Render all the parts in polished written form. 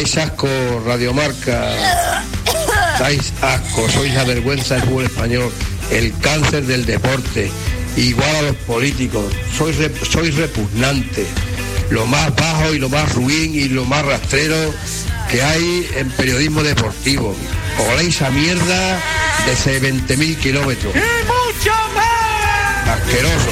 Dais asco, Radiomarca. Dais asco, sois la vergüenza del fútbol español, el cáncer del deporte, igual a los políticos, sois repugnantes, lo más bajo y lo más ruin y lo más rastrero que hay en periodismo deportivo. Oléis a mierda desde 20.000 kilómetros. ¡Y mucho más! Asqueroso.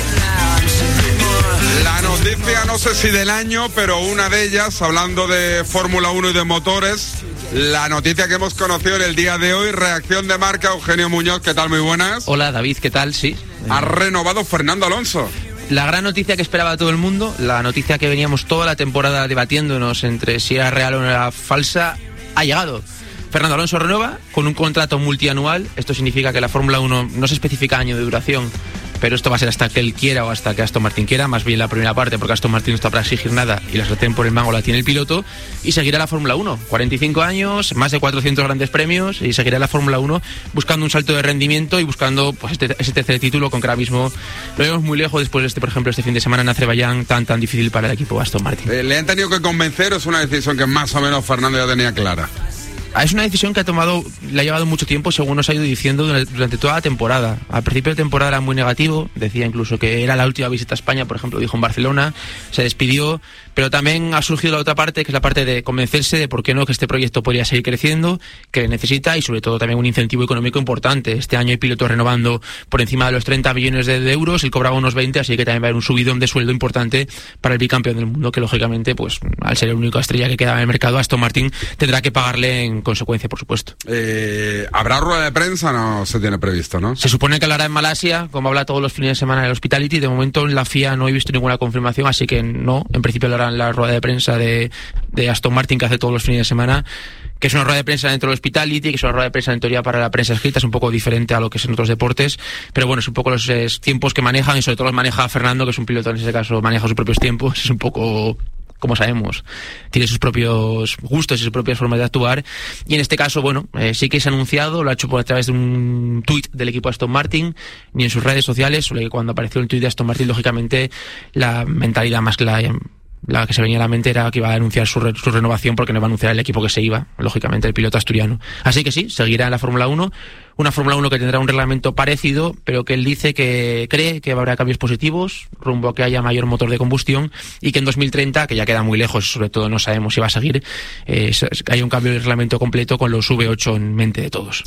La noticia, no sé si del año, pero una de ellas, hablando de Fórmula 1 y de motores, la noticia que hemos conocido en el día de hoy, reacción de Marca, Eugenio Muñoz, ¿qué tal? Muy buenas. Hola David, ¿qué tal? Sí. Ha renovado Fernando Alonso. La gran noticia que esperaba todo el mundo, la noticia que veníamos toda la temporada debatiéndonos entre si era real o no era falsa, ha llegado. Fernando Alonso renueva con un contrato multianual. Esto significa que la Fórmula 1 no se especifica año de duración, pero esto va a ser hasta que él quiera o hasta que Aston Martin quiera, más bien la primera parte, porque Aston Martin no está para exigir nada y la sartén por el mango la tiene el piloto, y seguirá la Fórmula 1. 45 años, más de 400 grandes premios, y seguirá la Fórmula 1 buscando un salto de rendimiento y buscando pues ese tercer título, con que ahora mismo lo vemos muy lejos después de por ejemplo, este fin de semana en Azerbaiyán tan difícil para el equipo Aston Martin. ¿Le han tenido que convencer o es una decisión que más o menos Fernando ya tenía clara? Es una decisión que le ha llevado mucho tiempo, según nos ha ido diciendo durante toda la temporada. Al principio de temporada era muy negativo, decía incluso que era la última visita a España, por ejemplo, dijo en Barcelona, se despidió, pero también ha surgido la otra parte, que es la parte de convencerse de por qué no, que este proyecto podría seguir creciendo, que necesita, y sobre todo también un incentivo económico importante. Este año hay pilotos renovando por encima de los 30 millones de euros, él cobraba unos 20, así que también va a haber un subidón de sueldo importante para el bicampeón del mundo, que lógicamente, pues al ser el único estrella que queda en el mercado, Aston Martin tendrá que pagarle en consecuencia, por supuesto. ¿Habrá rueda de prensa? No se tiene previsto, ¿no? Se supone que hablará en Malasia, como habla todos los fines de semana en el Hospitality. De momento en la FIA no he visto ninguna confirmación, así que no, en principio hablará en la rueda de prensa de Aston Martin, que hace todos los fines de semana, que es una rueda de prensa dentro del Hospitality, que es una rueda de prensa en teoría para la prensa escrita, es un poco diferente a lo que es en otros deportes, pero bueno, es un poco los tiempos que manejan, y sobre todo los maneja Fernando, que es un piloto, en ese caso maneja sus propios tiempos, es un poco, como sabemos, tiene sus propios gustos y sus propias formas de actuar, y en este caso, bueno, sí que se ha anunciado, lo ha hecho a través de un tuit del equipo Aston Martin, ni en sus redes sociales, solo que cuando apareció el tuit de Aston Martin, lógicamente, la mentalidad más clara, la que se venía a la mente era que iba a anunciar su renovación, porque no iba a anunciar el equipo que se iba, lógicamente el piloto asturiano. Así que sí, seguirá en la Fórmula 1, una Fórmula 1 que tendrá un reglamento parecido, pero que él dice que cree que habrá cambios positivos rumbo a que haya mayor motor de combustión, y que en 2030, que ya queda muy lejos, sobre todo no sabemos si va a seguir, hay un cambio de reglamento completo con los V8 en mente de todos.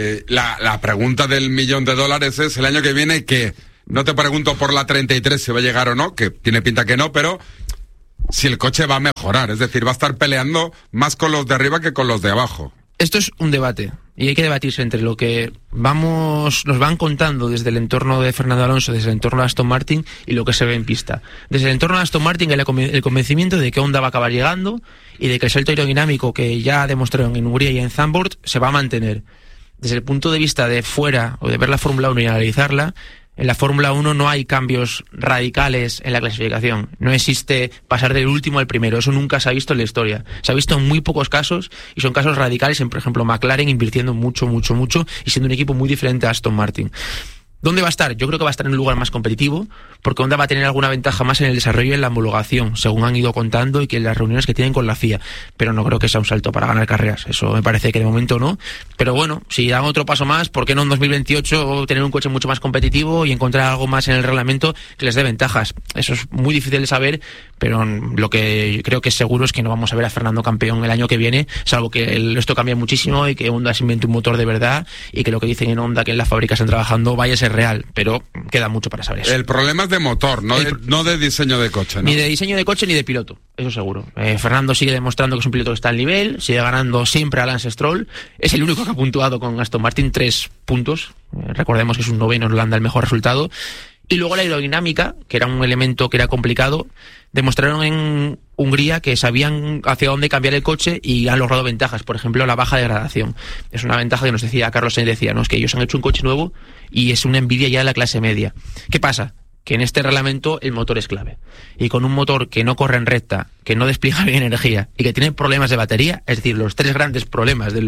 La pregunta del $1.000.000 es el año que viene, que no te pregunto por la 33 si va a llegar o no, que tiene pinta que no, pero si el coche va a mejorar, es decir, va a estar peleando más con los de arriba que con los de abajo. Esto es un debate, y hay que debatirse entre lo que nos van contando desde el entorno de Fernando Alonso, desde el entorno de Aston Martin, y lo que se ve en pista. Desde el entorno de Aston Martin hay el convencimiento de que Honda va a acabar llegando, y de que el salto aerodinámico que ya demostraron en Hungría y en Zandvoort se va a mantener. Desde el punto de vista de fuera, o de ver la Fórmula 1 y analizarla, en la Fórmula 1 no hay cambios radicales en la clasificación. No existe pasar del último al primero. Eso nunca se ha visto en la historia. Se ha visto en muy pocos casos, y son casos radicales en, por ejemplo, McLaren invirtiendo mucho, y siendo un equipo muy diferente a Aston Martin. ¿Dónde va a estar? Yo creo que va a estar en un lugar más competitivo, porque Honda va a tener alguna ventaja más en el desarrollo y en la homologación, según han ido contando, y que en las reuniones que tienen con la FIA. Pero no creo que sea un salto para ganar carreras. Eso me parece que de momento no. Pero bueno, si dan otro paso más, ¿por qué no en 2028 tener un coche mucho más competitivo y encontrar algo más en el reglamento que les dé ventajas? Eso es muy difícil de saber, pero lo que creo que es seguro es que no vamos a ver a Fernando campeón el año que viene, salvo que esto cambie muchísimo y que Honda se invente un motor de verdad, y que lo que dicen en Honda, que en la fábrica están trabajando, vaya a ser real, pero queda mucho para saber eso. El problema es de motor, no de diseño de coche, ¿no? Ni de diseño de coche ni de piloto, eso seguro. Fernando sigue demostrando que es un piloto que está al nivel, sigue ganando siempre a Lance Stroll, es el único que ha puntuado con Aston Martin 3 puntos, recordemos que es un noveno en Holanda, el mejor resultado. Y luego la aerodinámica, que era un elemento que era complicado, demostraron en Hungría que sabían hacia dónde cambiar el coche y han logrado ventajas. Por ejemplo, la baja degradación. Es una ventaja que nos decía Carlos Sainz, decía, ¿no? Es que ellos han hecho un coche nuevo y es una envidia ya de la clase media. ¿Qué pasa? Que en este reglamento el motor es clave. Y con un motor que no corre en recta, que no despliega bien energía y que tiene problemas de batería, es decir, los 3 grandes problemas del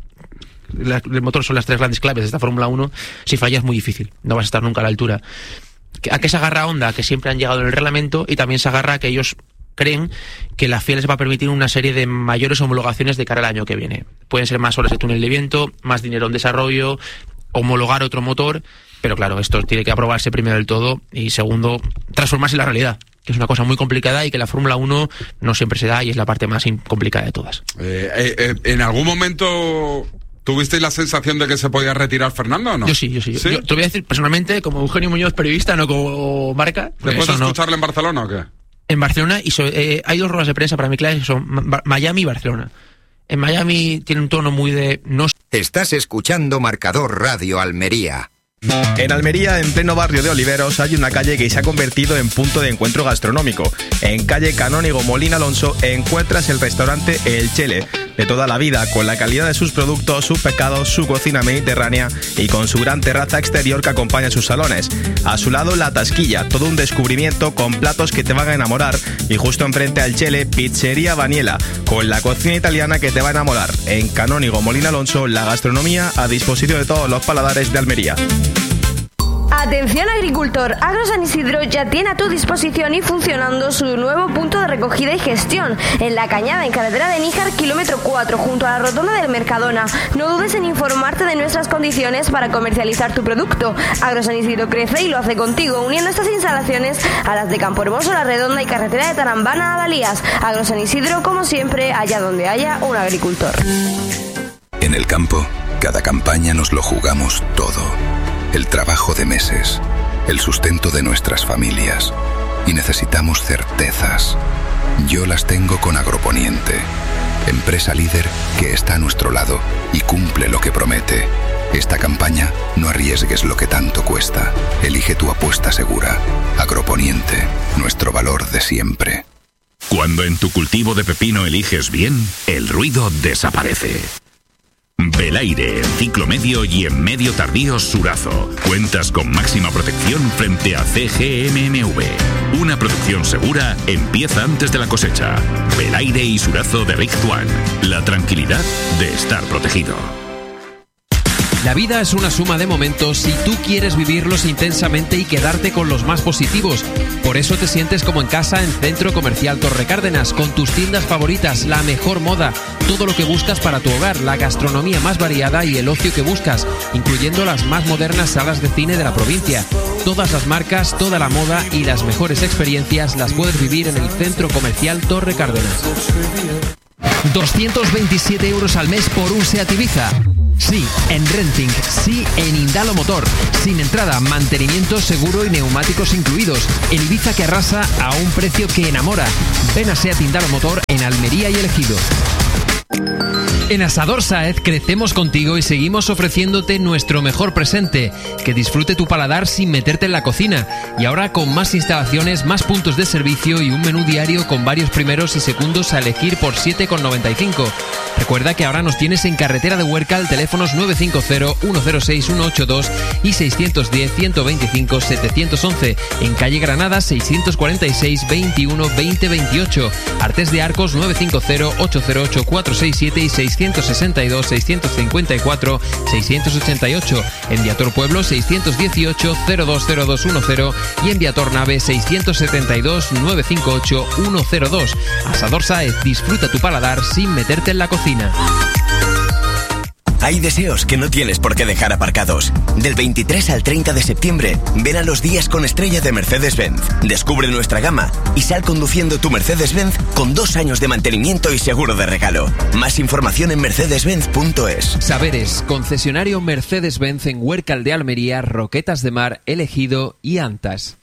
motor son las 3 grandes claves de esta Fórmula 1, si fallas es muy difícil, no vas a estar nunca a la altura. ¿A qué se agarra Honda? Que siempre han llegado en el reglamento, y también se agarra a que ellos creen que la FIA les va a permitir una serie de mayores homologaciones de cara al año que viene. Pueden ser más horas de túnel de viento, más dinero en desarrollo, homologar otro motor, pero claro, esto tiene que aprobarse primero del todo y segundo, transformarse en la realidad, que es una cosa muy complicada y que la Fórmula 1 no siempre se da y es la parte más complicada de todas. ¿En algún momento tuvisteis la sensación de que se podía retirar Fernando o no? Yo sí. Yo te voy a decir personalmente, como Eugenio Muñoz, periodista, no como marca. ¿Después de escucharle en Barcelona o qué? En Barcelona, y hay dos ruedas de prensa para mí claves, que son Miami y Barcelona. En Miami tiene un tono muy de... Estás escuchando Marcador Radio Almería. En Almería, en pleno barrio de Oliveros, hay una calle que se ha convertido en punto de encuentro gastronómico. En calle Canónigo Molina Alonso encuentras el restaurante El Chele, de toda la vida, con la calidad de sus productos, sus pescados, su cocina mediterránea y con su gran terraza exterior que acompaña sus salones. A su lado, La Tasquilla, todo un descubrimiento con platos que te van a enamorar. Y justo enfrente al Chele, Pizzería Baniela, con la cocina italiana que te va a enamorar. En Canónigo Molina Alonso, la gastronomía a disposición de todos los paladares de Almería. Atención agricultor, Agro San Isidro ya tiene a tu disposición y funcionando su nuevo punto de recogida y gestión en La Cañada, en carretera de Níjar, kilómetro 4, junto a la rotonda del Mercadona. No dudes en informarte de nuestras condiciones para comercializar tu producto. Agro San Isidro crece y lo hace contigo, uniendo estas instalaciones a las de Campo Hermoso, La Redonda y carretera de Tarambana a Dalías. Agro San Isidro, como siempre, allá donde haya un agricultor. En el campo, cada campaña nos lo jugamos todo. El trabajo de meses, el sustento de nuestras familias. Y necesitamos certezas. Yo las tengo con Agroponiente, empresa líder que está a nuestro lado y cumple lo que promete. Esta campaña no arriesgues lo que tanto cuesta. Elige tu apuesta segura. Agroponiente, nuestro valor de siempre. Cuando en tu cultivo de pepino eliges bien, el ruido desaparece. Belaire, en ciclo medio y en medio tardío Surazo. Cuentas con máxima protección frente a CGMMV. Una producción segura empieza antes de la cosecha. Belaire y Surazo de Rick Tuan. La tranquilidad de estar protegido. La vida es una suma de momentos y tú quieres vivirlos intensamente y quedarte con los más positivos. Por eso te sientes como en casa en Centro Comercial Torre Cárdenas, con tus tiendas favoritas, la mejor moda, todo lo que buscas para tu hogar, la gastronomía más variada y el ocio que buscas, incluyendo las más modernas salas de cine de la provincia. Todas las marcas, toda la moda y las mejores experiencias las puedes vivir en el Centro Comercial Torre Cárdenas. 227 € al mes por un Seat Ibiza. Sí, en Renting, sí, en Indalo Motor. Sin entrada, mantenimiento, seguro y neumáticos incluidos. El Ibiza que arrasa a un precio que enamora. Ven a Seat Indalo Motor en Almería y El Ejido. En Asador Sáez crecemos contigo y seguimos ofreciéndote nuestro mejor presente, que disfrute tu paladar sin meterte en la cocina, y ahora con más instalaciones, más puntos de servicio y un menú diario con varios primeros y segundos a elegir por 7,95. Recuerda que ahora nos tienes en carretera de Huércal, teléfonos 950-106-182 y 610-125-711, en calle Granada 646-21-2028, Artés de Arcos 950-808-467 y 662-654-688, en Viator Pueblo 618-020210 y en Viator Nave 672-958-102. Asador Sáez, disfruta tu paladar sin meterte en la cocina. Hay deseos que no tienes por qué dejar aparcados. Del 23 al 30 de septiembre, ven a los días con estrella de Mercedes-Benz. Descubre nuestra gama y sal conduciendo tu Mercedes-Benz con 2 años de mantenimiento y seguro de regalo. Más información en mercedes-benz.es. Saberes, concesionario Mercedes-Benz en Huércal de Almería, Roquetas de Mar, El Ejido y Antas.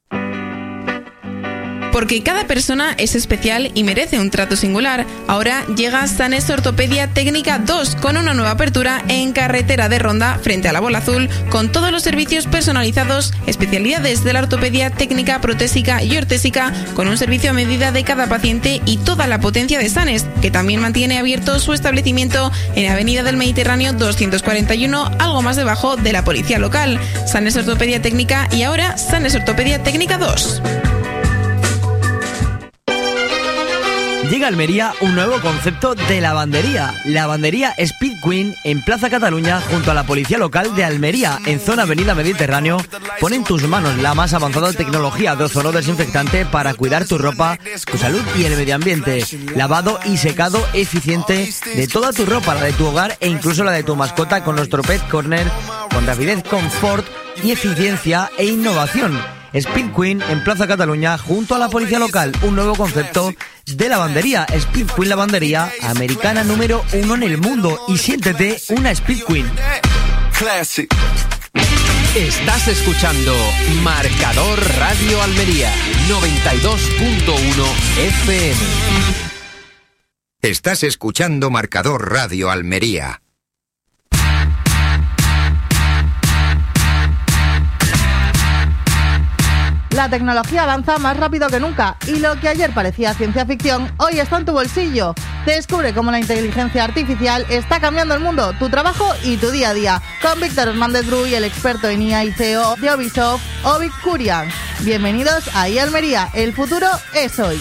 Porque cada persona es especial y merece un trato singular. Ahora llega Sanes Ortopedia Técnica 2 con una nueva apertura en carretera de Ronda frente a la Bola Azul, con todos los servicios personalizados, especialidades de la ortopedia técnica, protésica y ortésica, con un servicio a medida de cada paciente y toda la potencia de Sanes, que también mantiene abierto su establecimiento en Avenida del Mediterráneo 241, algo más debajo de la policía local. Sanes Ortopedia Técnica y ahora Sanes Ortopedia Técnica 2. Llega a Almería un nuevo concepto de lavandería. Lavandería Speed Queen en Plaza Cataluña, junto a la policía local de Almería, en zona Avenida Mediterráneo. Pone en tus manos la más avanzada tecnología de ozono desinfectante para cuidar tu ropa, tu salud y el medio ambiente. Lavado y secado eficiente de toda tu ropa, la de tu hogar e incluso la de tu mascota, con nuestro Pet Corner, con rapidez, confort y eficiencia e innovación. Speed Queen en Plaza Cataluña, junto a la policía local. Un nuevo concepto de lavandería. Speed Queen Lavandería, americana número 1 en el mundo. Y siéntete una Speed Queen. Estás escuchando Marcador Radio Almería 92.1 FM. Estás escuchando Marcador Radio Almería. La tecnología avanza más rápido que nunca y lo que ayer parecía ciencia ficción, hoy está en tu bolsillo. Descubre cómo la inteligencia artificial está cambiando el mundo, tu trabajo y tu día a día. Con Víctor Hernández Bru y el experto en IA y CEO de Ubisoft, Ovic Kurian. Bienvenidos a IA Almería, el futuro es hoy.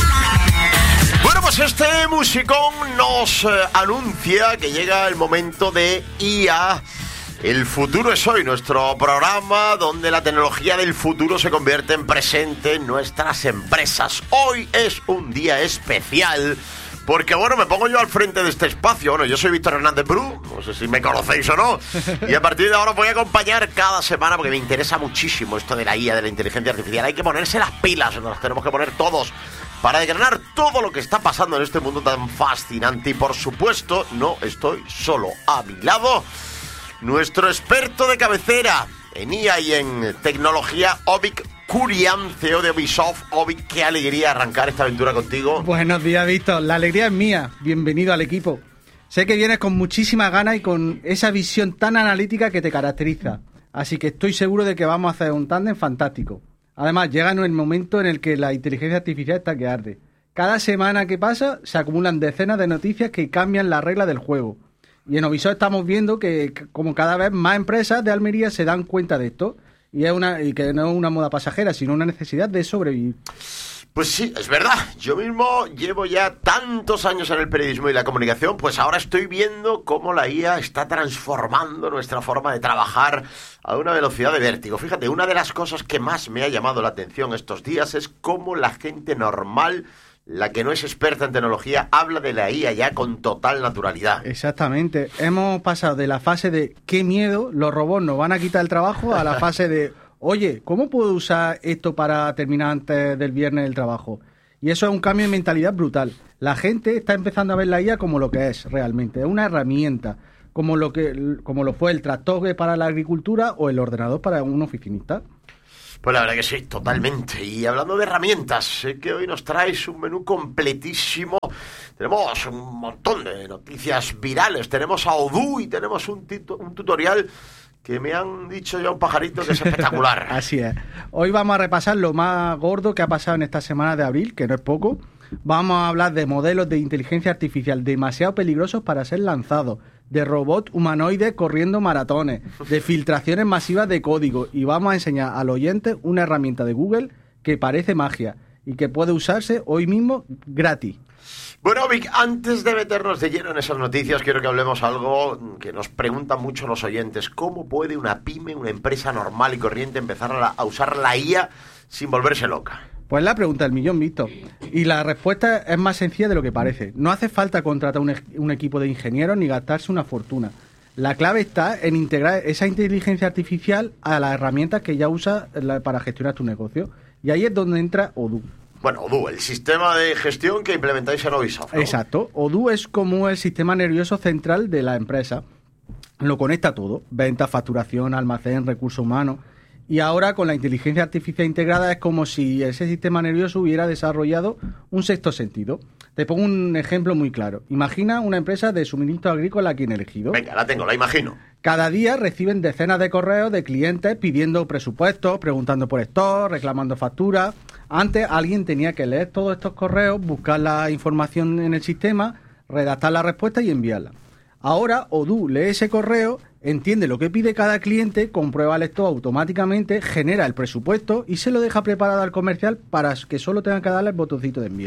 Bueno, pues este musicón nos anuncia que llega el momento de IA. El futuro es hoy, nuestro programa donde la tecnología del futuro se convierte en presente en nuestras empresas. Hoy es un día especial porque, bueno, me pongo yo al frente de este espacio. Bueno, yo soy Víctor Hernández Bru, no sé si me conocéis o no, y a partir de ahora os voy a acompañar cada semana porque me interesa muchísimo esto de la IA, de la inteligencia artificial. Hay que ponerse las pilas, nos las tenemos que poner todos para desgranar todo lo que está pasando en este mundo tan fascinante. Y, por supuesto, no estoy solo. A mi lado, nuestro experto de cabecera en IA y en tecnología, Ovic Kurian, CEO de Ubisoft. Ovic, qué alegría arrancar esta aventura contigo. Buenos días, Víctor. La alegría es mía. Bienvenido al equipo. Sé que vienes con muchísimas ganas y con esa visión tan analítica que te caracteriza. Así que estoy seguro de que vamos a hacer un tándem fantástico. Además, llega el momento en el que la inteligencia artificial está que arde. Cada semana que pasa se acumulan decenas de noticias que cambian la regla del juego. Y en Ubisoft estamos viendo que como cada vez más empresas de Almería se dan cuenta de esto y que no es una moda pasajera, sino una necesidad de sobrevivir. Pues sí, es verdad. Yo mismo llevo ya tantos años en el periodismo y la comunicación, pues ahora estoy viendo cómo la IA está transformando nuestra forma de trabajar a una velocidad de vértigo. Fíjate, una de las cosas que más me ha llamado la atención estos días es cómo la gente normal, la que no es experta en tecnología, habla de la IA ya con total naturalidad. Exactamente. Hemos pasado de la fase de qué miedo, los robots nos van a quitar el trabajo, a la fase de oye, ¿cómo puedo usar esto para terminar antes del viernes el trabajo? Y eso es un cambio de mentalidad brutal. La gente está empezando a ver la IA como lo que es realmente. Es una herramienta, como lo fue el tractor para la agricultura o el ordenador para un oficinista. Pues la verdad que sí, totalmente. Y hablando de herramientas, sé que hoy nos traes un menú completísimo. Tenemos un montón de noticias virales. Tenemos a Odoo y tenemos un tutorial que me han dicho ya un pajarito que es espectacular. Así es. Hoy vamos a repasar lo más gordo que ha pasado en esta semana de abril, que no es poco. Vamos a hablar de modelos de inteligencia artificial demasiado peligrosos para ser lanzados, de robots humanoides corriendo maratones, de filtraciones masivas de código, y vamos a enseñar al oyente una herramienta de Google que parece magia y que puede usarse hoy mismo gratis. Bueno, Vic, antes de meternos de lleno en esas noticias, quiero que hablemos algo que nos preguntan mucho los oyentes. ¿Cómo puede una pyme, una empresa normal y corriente, empezar a usar la IA sin volverse loca? Pues la pregunta del millón, Víctor. Y la respuesta es más sencilla de lo que parece. No hace falta contratar un equipo de ingenieros ni gastarse una fortuna. La clave está en integrar esa inteligencia artificial a las herramientas que ya usas para gestionar tu negocio. Y ahí es donde entra Odoo. Bueno, Odoo, el sistema de gestión que implementáis en Ubisoft, ¿no? Exacto. Odoo es como el sistema nervioso central de la empresa. Lo conecta todo. Ventas, facturación, almacén, recursos humanos. Y ahora con la inteligencia artificial integrada es como si ese sistema nervioso hubiera desarrollado un sexto sentido. Te pongo un ejemplo muy claro. Imagina una empresa de suministro agrícola aquí en El Ejido. Venga, la tengo, la imagino. Cada día reciben decenas de correos de clientes pidiendo presupuestos, preguntando por stock, reclamando facturas. Antes alguien tenía que leer todos estos correos, buscar la información en el sistema, redactar la respuesta y enviarla. Ahora Odoo lee ese correo, entiende lo que pide cada cliente, comprueba el stock automáticamente, genera el presupuesto y se lo deja preparado al comercial para que solo tenga que darle el botoncito de enviar.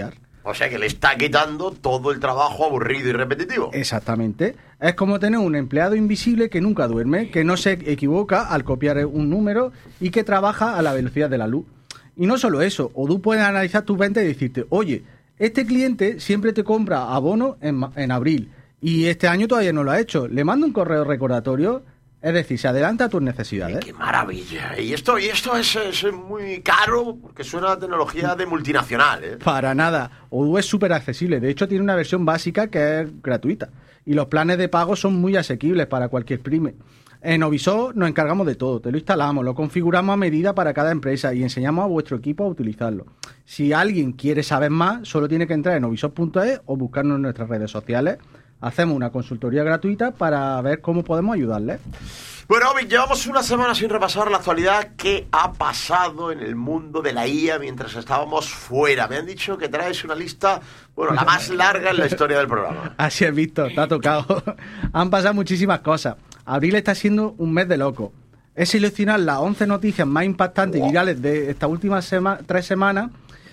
O sea que le está quitando todo el trabajo aburrido y repetitivo. Exactamente. Es como tener un empleado invisible que nunca duerme, que no se equivoca al copiar un número y que trabaja a la velocidad de la luz. Y no solo eso, Odoo puede analizar tus ventas y decirte, oye, este cliente siempre te compra abono en abril y este año todavía no lo ha hecho. Le mando un correo recordatorio. Es decir, se adelanta a tus necesidades. ¡Qué maravilla! Y esto es muy caro porque suena a tecnología de multinacional, ¿eh? Para nada. Odoo es súper accesible. De hecho, tiene una versión básica que es gratuita. Y los planes de pago son muy asequibles para cualquier pyme. En Ovisor nos encargamos de todo. Te lo instalamos, lo configuramos a medida para cada empresa y enseñamos a vuestro equipo a utilizarlo. Si alguien quiere saber más, solo tiene que entrar en ovisor.es o buscarnos en nuestras redes sociales. Hacemos una consultoría gratuita para ver cómo podemos ayudarles. Bueno, Vic, llevamos una semana sin repasar la actualidad. ¿Qué ha pasado en el mundo de la IA mientras estábamos fuera? Me han dicho que traes una lista, bueno, la más larga en la historia del programa. Así es, Víctor, te ha tocado. Han pasado muchísimas cosas. Abril está siendo un mes de loco. He seleccionado las 11 noticias más impactantes y virales de estas últimas 3 semanas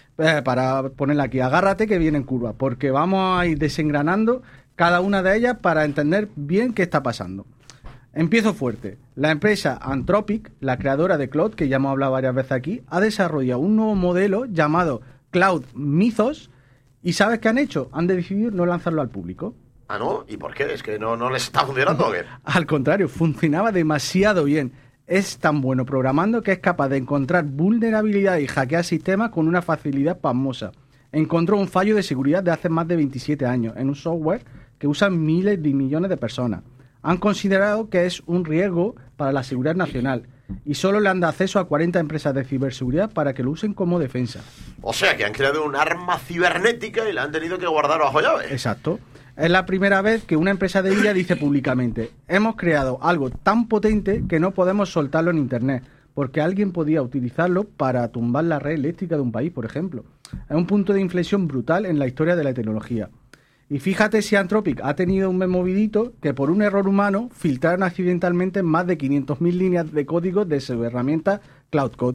para ponerla aquí. Agárrate que viene en curva, porque vamos a ir desengranando cada una de ellas para entender bien qué está pasando. Empiezo fuerte. La empresa Anthropic, la creadora de Claude, que ya hemos hablado varias veces aquí, ha desarrollado un nuevo modelo llamado Cloud Mythos. ¿Y sabes qué han hecho? Han decidido no lanzarlo al público. ¿Ah, no? ¿Y por qué? ¿Es que no les está funcionando o qué? Al contrario, funcionaba demasiado bien. Es tan bueno programando que es capaz de encontrar vulnerabilidades y hackear sistemas con una facilidad pasmosa. Encontró un fallo de seguridad de hace más de 27 años en un software que usan miles de millones de personas. Han considerado que es un riesgo para la seguridad nacional y solo le han dado acceso a 40 empresas de ciberseguridad para que lo usen como defensa. O sea, que han creado un arma cibernética y la han tenido que guardar bajo llave. Exacto. Es la primera vez que una empresa de IA dice públicamente: hemos creado algo tan potente que no podemos soltarlo en Internet, porque alguien podía utilizarlo para tumbar la red eléctrica de un país, por ejemplo. Es un punto de inflexión brutal en la historia de la tecnología. Y fíjate si Anthropic ha tenido un mes movidito que por un error humano filtraron accidentalmente más de 500.000 líneas de código de su herramienta Cloud Code.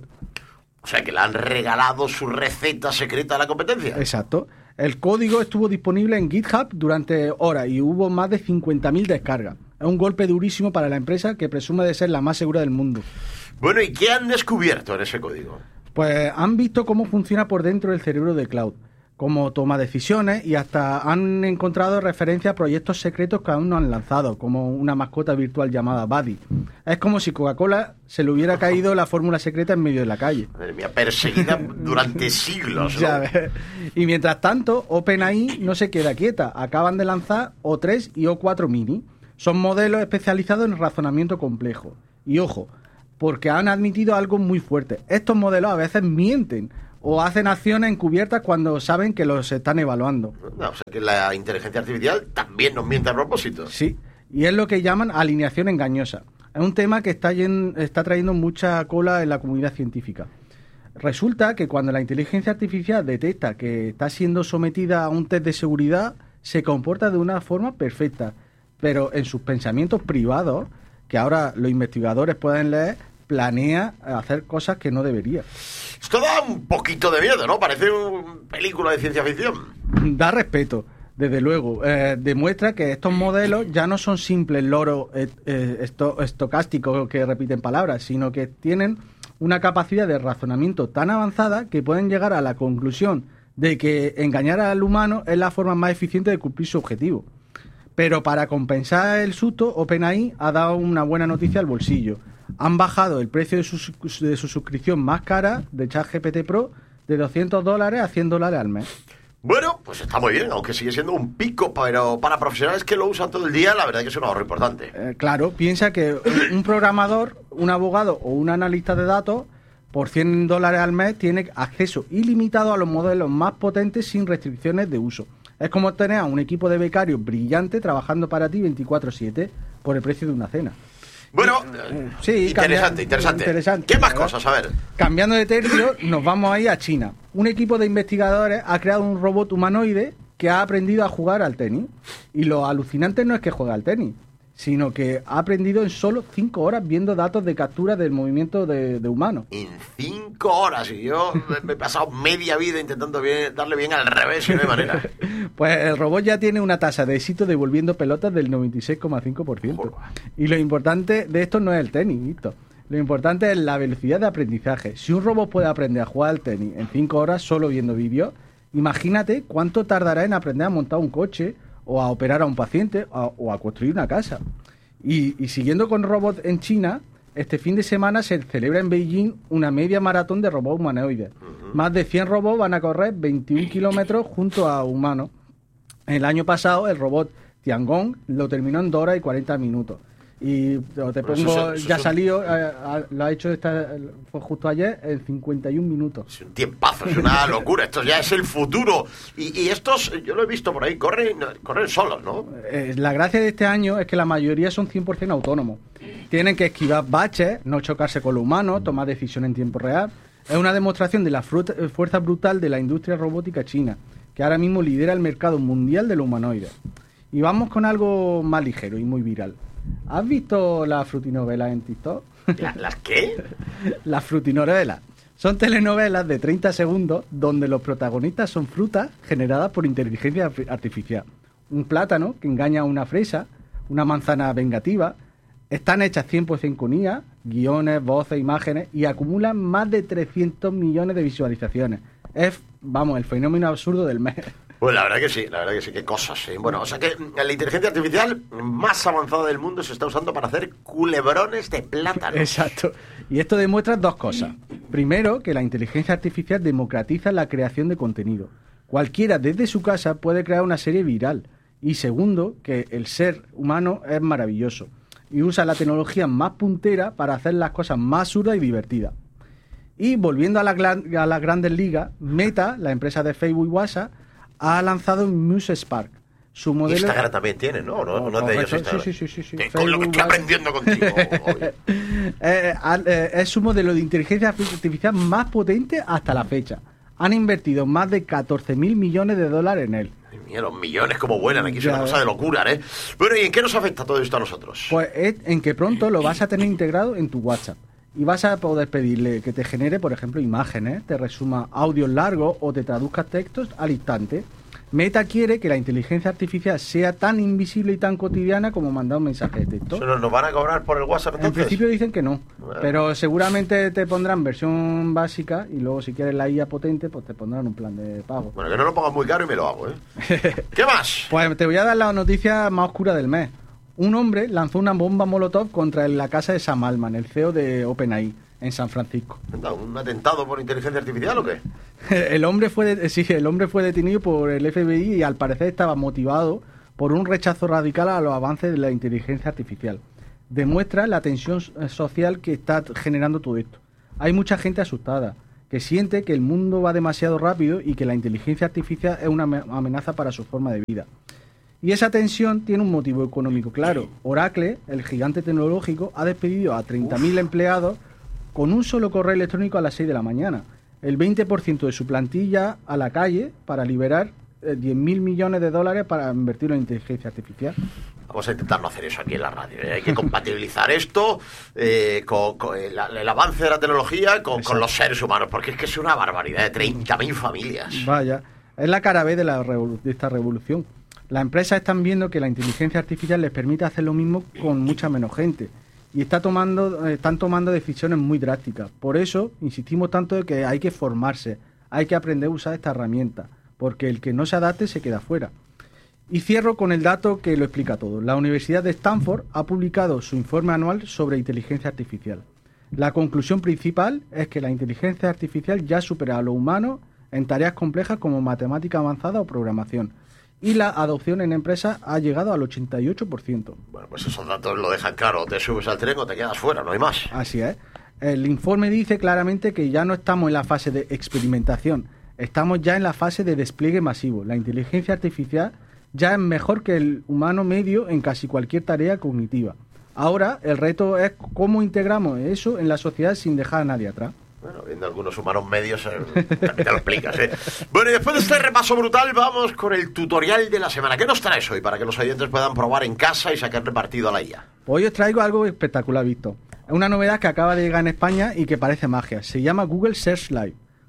O sea, que le han regalado su receta secreta a la competencia. Exacto. El código estuvo disponible en GitHub durante horas y hubo más de 50.000 descargas. Es un golpe durísimo para la empresa que presume de ser la más segura del mundo. Bueno, ¿y qué han descubierto en ese código? Pues han visto cómo funciona por dentro el cerebro de Cloud, cómo toma decisiones y hasta han encontrado referencias a proyectos secretos que aún no han lanzado, como una mascota virtual llamada Buddy. Es como si Coca-Cola se le hubiera caído la fórmula secreta en medio de la calle. Madre mía, perseguida durante siglos, ¿no? Ya ves. Y mientras tanto, OpenAI no se queda quieta. Acaban de lanzar O3 y O4 Mini. Son modelos especializados en razonamiento complejo. Y ojo, porque han admitido algo muy fuerte. Estos modelos a veces mienten o hacen acciones encubiertas cuando saben que los están evaluando. No, o sea que la inteligencia artificial también nos miente a propósito. Sí, y es lo que llaman alineación engañosa. Es un tema que está trayendo mucha cola en la comunidad científica. Resulta que cuando la inteligencia artificial detecta que está siendo sometida a un test de seguridad, se comporta de una forma perfecta, pero en sus pensamientos privados, que ahora los investigadores pueden leer, planea hacer cosas que no debería. Esto da un poquito de miedo, ¿no? Parece una película de ciencia ficción. Da respeto, desde luego. Demuestra que estos modelos ya no son simples loros estocásticos que repiten palabras, sino que tienen una capacidad de razonamiento tan avanzada que pueden llegar a la conclusión de que engañar al humano es la forma más eficiente de cumplir su objetivo. Pero para compensar el susto, OpenAI ha dado una buena noticia al bolsillo. Han bajado el precio de su suscripción más cara de ChatGPT Pro de $200 a $100 al mes. Bueno, pues está muy bien, aunque sigue siendo un pico, pero para profesionales que lo usan todo el día, la verdad es que es un ahorro importante. Claro, piensa que un programador, un abogado o un analista de datos, por $100 al mes, tiene acceso ilimitado a los modelos más potentes sin restricciones de uso. Es como tener a un equipo de becarios brillante trabajando para ti 24/7 por el precio de una cena. Bueno, sí, interesante. ¿Qué más cosas? A ver. Cambiando de tercio, nos vamos ahí a China. Un equipo de investigadores ha creado un robot humanoide que ha aprendido a jugar al tenis. Y lo alucinante no es que juegue al tenis, sino que ha aprendido en solo 5 horas viendo datos de captura del movimiento de humanos. En 5 horas, y yo me he pasado media vida intentando darle bien al revés y no hay manera. Pues el robot ya tiene una tasa de éxito devolviendo pelotas del 96,5%. Y lo importante de esto no es el tenis, Víctor. Lo importante es la velocidad de aprendizaje. Si un robot puede aprender a jugar al tenis en 5 horas solo viendo vídeos, imagínate cuánto tardará en aprender a montar un coche, o a operar a un paciente, o a construir una casa. Y siguiendo con robots en China, este fin de semana se celebra en Beijing una media maratón de robots humanoides. Más de 100 robots van a correr 21 kilómetros junto a humanos. El año pasado el robot Tiangong lo terminó en 2 horas y 40 minutos. Y te pongo, ya salió, lo ha hecho fue justo ayer, en 51 minutos. Es un tiempazo, es una locura, esto ya es el futuro. Y estos, yo lo he visto por ahí, corren solos, ¿no? La gracia de este año es que la mayoría son 100% autónomos. Tienen que esquivar baches, no chocarse con los humanos, tomar decisiones en tiempo real. Es una demostración de la fuerza brutal de la industria robótica china, que ahora mismo lidera el mercado mundial de los humanoides. Y vamos con algo más ligero y muy viral. ¿Has visto las frutinovelas en TikTok? ¿Las qué? Las frutinovelas. Son telenovelas de 30 segundos donde los protagonistas son frutas generadas por inteligencia artificial. Un plátano que engaña a una fresa, una manzana vengativa. Están hechas 100% con IA, guiones, voces, imágenes y acumulan más de 300 millones de visualizaciones. Es, el fenómeno absurdo del mes. Pues la verdad que sí, qué cosas, sí. Bueno, o sea que la inteligencia artificial más avanzada del mundo se está usando para hacer culebrones de plátano. Exacto. Y esto demuestra 2 cosas. Primero, que la inteligencia artificial democratiza la creación de contenido. Cualquiera desde su casa puede crear una serie viral. Y segundo, que el ser humano es maravilloso y usa la tecnología más puntera para hacer las cosas más absurdas y divertidas. Y volviendo a las grandes ligas, Meta, la empresa de Facebook y WhatsApp, ha lanzado Muse Spark. Su modelo... Instagram también tiene, ¿no? No es de ellos Instagram. Sí. Con lo que estoy aprendiendo contigo. Es su modelo de inteligencia artificial más potente hasta la fecha. Han invertido más de 14.000 millones de dólares en él. Ay, mira, los millones como vuelan, aquí es una cosa de locura, ¿eh? Bueno, ¿y en qué nos afecta todo esto a nosotros? Pues en que pronto lo vas a tener integrado en tu WhatsApp. Y vas a poder pedirle que te genere, por ejemplo, imágenes, te resuma audios largos o te traduzca textos al instante. Meta quiere que la inteligencia artificial sea tan invisible y tan cotidiana como mandar un mensaje de texto. ¿Nos van a cobrar por el WhatsApp entonces? En principio dicen que no, pero seguramente te pondrán versión básica y luego si quieres la IA potente, pues te pondrán un plan de pago. Bueno, que no lo pongas muy caro y me lo hago, ¿eh? ¿Qué más? Pues te voy a dar la noticia más oscura del mes. Un hombre lanzó una bomba molotov contra la casa de Sam Altman, el CEO de OpenAI, en San Francisco. ¿Un atentado por inteligencia artificial o qué? El hombre fue detenido por el FBI y al parecer estaba motivado por un rechazo radical a los avances de la inteligencia artificial. Demuestra la tensión social que está generando todo esto. Hay mucha gente asustada, que siente que el mundo va demasiado rápido y que la inteligencia artificial es una amenaza para su forma de vida. Y esa tensión tiene un motivo económico claro. Oracle, el gigante tecnológico, ha despedido a 30.000 empleados con un solo correo electrónico a las 6 de la mañana. El 20% de su plantilla a la calle para liberar 10.000 millones de dólares para invertir en inteligencia artificial. Vamos a intentar no hacer eso aquí en la radio, ¿eh? Hay que compatibilizar esto con el avance de la tecnología con los seres humanos, porque es que es una barbaridad de 30.000 familias. Vaya, es la cara B de esta revolución. Las empresas están viendo que la inteligencia artificial les permite hacer lo mismo con mucha menos gente y están tomando decisiones muy drásticas. Por eso insistimos tanto de que hay que formarse, hay que aprender a usar esta herramienta, porque el que no se adapte se queda fuera. Y cierro con el dato que lo explica todo. La Universidad de Stanford ha publicado su informe anual sobre inteligencia artificial. La conclusión principal es que la inteligencia artificial ya supera a los humanos en tareas complejas como matemática avanzada o programación. Y la adopción en empresas ha llegado al 88%. Bueno, pues esos datos lo dejan claro. Te subes al tren o te quedas fuera, no hay más. Así es. El informe dice claramente que ya no estamos en la fase de experimentación. Estamos ya en la fase de despliegue masivo. La inteligencia artificial ya es mejor que el humano medio en casi cualquier tarea cognitiva. Ahora, el reto es cómo integramos eso en la sociedad sin dejar a nadie atrás. Bueno, viendo algunos humanos medios, también te lo explicas, ¿eh? Bueno, y después de este repaso brutal, vamos con el tutorial de la semana. ¿Qué nos traes hoy para que los oyentes puedan probar en casa y sacarle partido a la IA? Hoy os traigo algo espectacular, Víctor. Es una novedad que acaba de llegar en España y que parece magia. Se llama Google Search Live.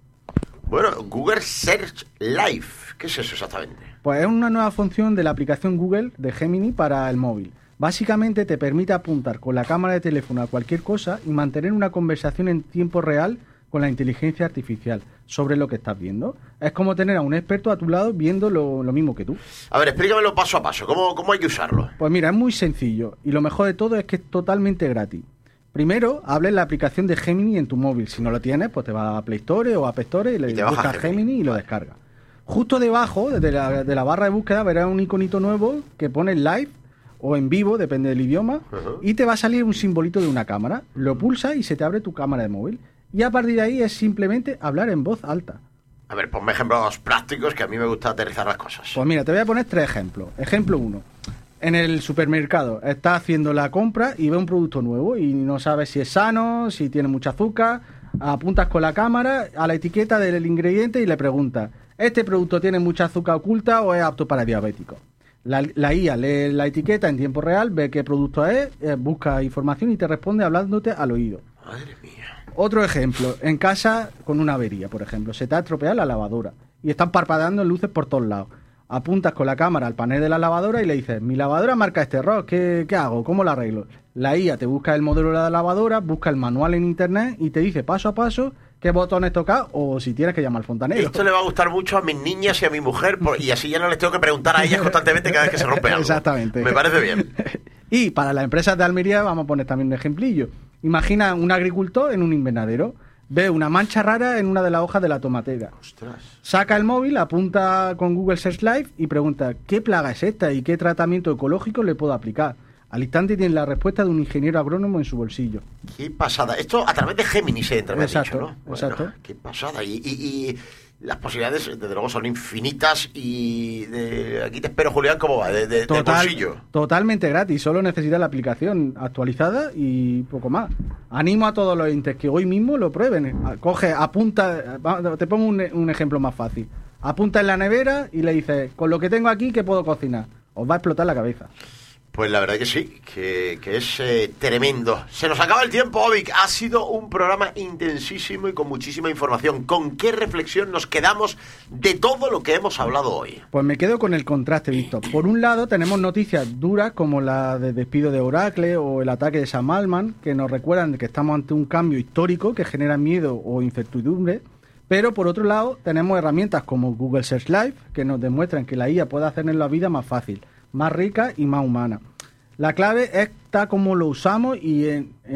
Bueno, Google Search Live. ¿Qué es eso exactamente? Pues es una nueva función de la aplicación Google de Gemini para el móvil. Básicamente te permite apuntar con la cámara de teléfono a cualquier cosa y mantener una conversación en tiempo real con la inteligencia artificial sobre lo que estás viendo. Es como tener a un experto a tu lado viendo lo mismo que tú. A ver, explícamelo paso a paso. ¿Cómo hay que usarlo? Pues mira, es muy sencillo y lo mejor de todo es que es totalmente gratis. Primero, abre la aplicación de Gemini en tu móvil. Si no lo tienes, pues te vas a Play Store o a App Store y le buscas Gemini y lo descargas. Justo debajo de la barra de búsqueda verás un iconito nuevo que pone Live o en vivo, depende del idioma, y te va a salir un simbolito de una cámara. Lo pulsas y se te abre tu cámara de móvil. Y a partir de ahí es simplemente hablar en voz alta. A ver, ponme ejemplos prácticos, que a mí me gusta aterrizar las cosas. Pues mira, te voy a poner 3 ejemplos. Ejemplo 1. En el supermercado estás haciendo la compra y ve un producto nuevo y no sabes si es sano, si tiene mucho azúcar. Apuntas con la cámara a la etiqueta del ingrediente y le preguntas: ¿este producto tiene mucha azúcar oculta o es apto para diabéticos? La IA lee la etiqueta en tiempo real, ve qué producto es, busca información y te responde hablándote al oído. Madre mía. Otro ejemplo, en casa con una avería, por ejemplo, se te ha estropeado la lavadora y están parpadeando luces por todos lados. Apuntas con la cámara al panel de la lavadora y le dices: mi lavadora marca este error, ¿qué hago? ¿Cómo la arreglo? La IA te busca el modelo de la lavadora, busca el manual en internet y te dice paso a paso qué botones tocar o si tienes que llamar al fontanero. Esto le va a gustar mucho a mis niñas y a mi mujer y así ya no les tengo que preguntar a ellas constantemente cada vez que se rompe algo. Exactamente. Me parece bien. Y para las empresas de Almería vamos a poner también un ejemplillo. Imagina un agricultor en un invernadero. Ve una mancha rara en una de las hojas de la tomatera. Ostras. Saca el móvil, apunta con Google Search Live y pregunta: ¿qué plaga es esta y qué tratamiento ecológico le puedo aplicar? Al instante tiene la respuesta de un ingeniero agrónomo en su bolsillo. Qué pasada. Esto a través de Gemini se entra, me has dicho, ¿no? Exacto. Bueno, qué pasada. Y las posibilidades, desde luego, son infinitas. Y aquí te espero, Julián, ¿cómo va? Del bolsillo. Totalmente gratis. Solo necesitas la aplicación actualizada y poco más. Animo a todos los oyentes que hoy mismo lo prueben. Coge, apunta. Te pongo un ejemplo más fácil. Apunta en la nevera y le dices: con lo que tengo aquí, ¿qué puedo cocinar? Os va a explotar la cabeza. Pues la verdad que sí, que es tremendo. Se nos acaba el tiempo, Ovic. Ha sido un programa intensísimo y con muchísima información. ¿Con qué reflexión nos quedamos de todo lo que hemos hablado hoy? Pues me quedo con el contraste, Víctor. Por un lado tenemos noticias duras como la del despido de Oracle o el ataque de Sam Altman, que nos recuerdan que estamos ante un cambio histórico que genera miedo o incertidumbre. Pero por otro lado tenemos herramientas como Google Search Live, que nos demuestran que la IA puede hacernos la vida más fácil, más rica y más humana. La clave está como lo usamos y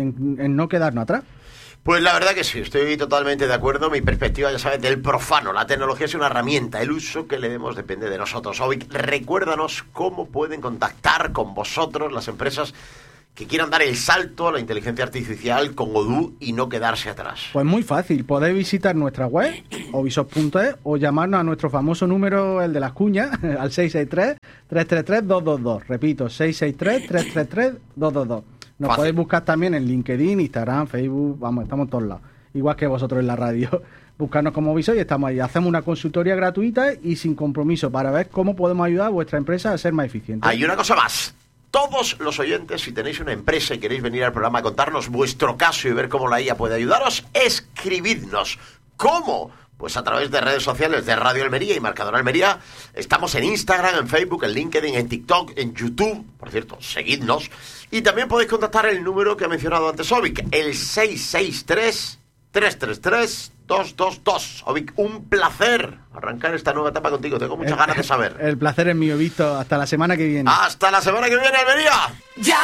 en no quedarnos atrás. Pues la verdad que sí, estoy totalmente de acuerdo. Mi perspectiva, ya sabes, del profano. La tecnología es una herramienta, el uso que le demos depende de nosotros. Ovic, recuérdanos cómo pueden contactar con vosotros las empresas que quieran dar el salto a la inteligencia artificial con Odoo y no quedarse atrás. Pues muy fácil, podéis visitar nuestra web, ovisoft.es, o llamarnos a nuestro famoso número, el de las cuñas, al 663-333-222. Repito, 663-333-222. Nos podéis buscar también en LinkedIn, Instagram, Facebook, vamos, estamos en todos lados. Igual que vosotros en la radio. Buscarnos como Ovisoft y estamos ahí. Hacemos una consultoría gratuita y sin compromiso para ver cómo podemos ayudar a vuestra empresa a ser más eficiente. Hay una cosa más. Todos los oyentes, si tenéis una empresa y queréis venir al programa a contarnos vuestro caso y ver cómo la IA puede ayudaros, escribidnos. ¿Cómo? Pues a través de redes sociales de Radio Almería y Marcador Almería. Estamos en Instagram, en Facebook, en LinkedIn, en TikTok, en YouTube. Por cierto, seguidnos. Y también podéis contactar el número que ha mencionado antes Ovic, el 663-333-222. Ovic, un placer arrancar esta nueva etapa contigo. Tengo muchas ganas de saber. El placer es mío, Víctor. Hasta la semana que viene. ¡Hasta la semana que viene, Almería! ¡Ya!